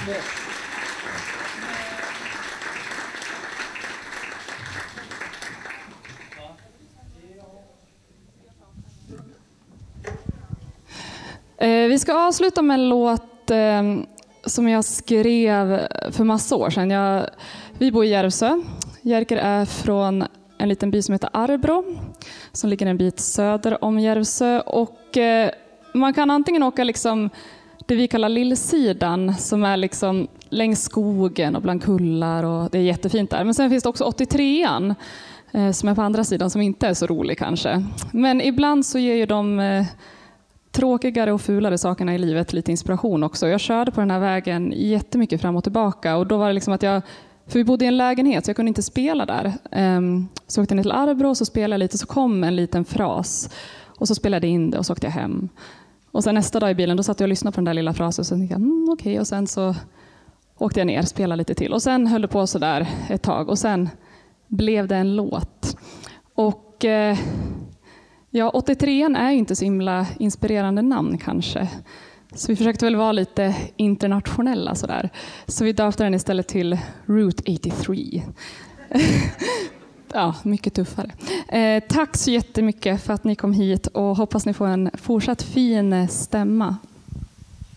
Vi ska avsluta med en låt som jag skrev för massa år sedan. Vi bor i Järvsö. Jerker är från en liten by som heter Arbro, som ligger en bit söder om Järvsö. Och man kan antingen åka liksom det vi kallar Lillsidan, som är liksom längs skogen och bland kullar, och det är jättefint där. Men sen finns det också 83an som är på andra sidan, som inte är så rolig kanske. Men ibland så ger ju de tråkigare och fulare sakerna i livet lite inspiration också. Jag körde på den här vägen jättemycket fram och tillbaka, och då var det liksom att för vi bodde i en lägenhet så jag kunde inte spela där. Så åkte jag ner till Arbro och så spelade jag lite, så kom en liten fras och så spelade jag in det och så åkte jag hem. Och sen nästa dag i bilen då satt jag och lyssnade på den där lilla frasen och så tänkte jag okej. Och sen så åkte jag ner, spelade lite till och sen höll det på så där ett tag och sen blev det en låt. Och 83an är ju inte så himla inspirerande namn kanske. Så vi försökte väl vara lite internationella sådär. Så vi döpte den istället till Route 83. Ja, mycket tuffare. Tack så jättemycket för att ni kom hit och hoppas ni får en fortsatt fin stämma.